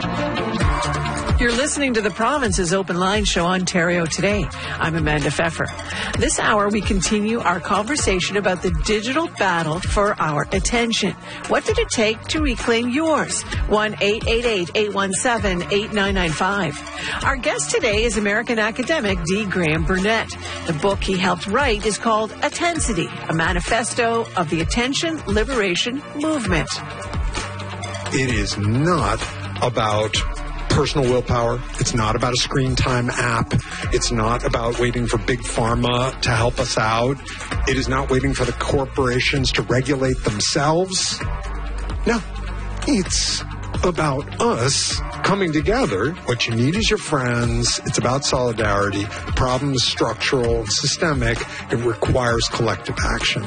You're listening to the Province's Open Line Show, Ontario Today. I'm Amanda Pfeffer. This hour, we continue our conversation about the digital battle for our attention. What did it take to reclaim yours? 1-888-817-8995. Our guest today is American academic D. Graham Burnett. The book he helped write is called Attensity, a manifesto of the attention liberation movement. It is not about personal willpower. It's not about a screen time app. It's not about waiting for big pharma to help us out. It is not waiting for the corporations to regulate themselves. No, it's about us coming together. What you need is your friends. It's about solidarity. The problem is structural, systemic. It requires collective action.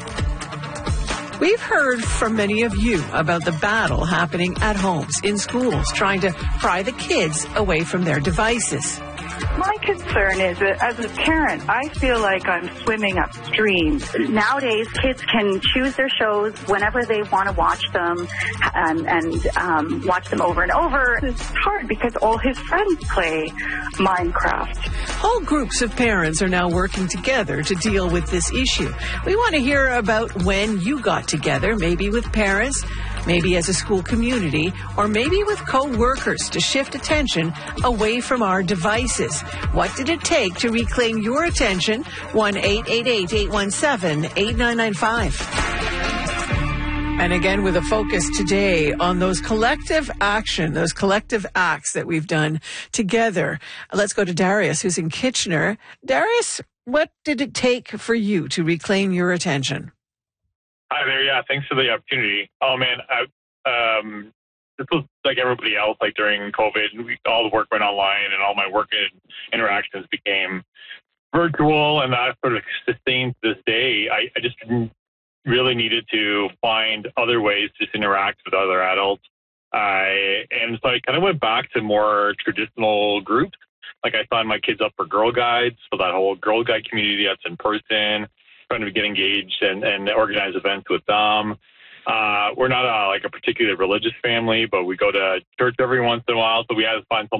We've heard from many of you about the battle happening at homes, in schools, trying to pry the kids away from their devices. My concern is that as a parent, I feel like I'm swimming upstream. Nowadays, kids can choose their shows whenever they want to watch them and watch them over and over. It's hard because all his friends play Minecraft. Whole groups of parents are now working together to deal with this issue. We want to hear about when you got together, maybe with parents, maybe as a school community, or maybe with co-workers to shift attention away from our devices. What did it take to reclaim your attention? 1-888-817-8995. And again, with a focus today on those collective action, those collective acts that we've done together. Let's go to Darius, who's in Kitchener. Darius, what did it take for you to reclaim your attention? Hi there. Yeah, thanks for the opportunity. Oh, man, this was like everybody else, like during COVID, all the work went online and all my work interactions became virtual, and that sort of sustains this day. I just really needed to find other ways to interact with other adults. And so I kind of went back to more traditional groups. Like I signed my kids up for Girl Guides, so that whole Girl Guide community that's in person, trying to get engaged and organize events with them. We're not like a particularly religious family, but we go to church every once in a while, so we had to find something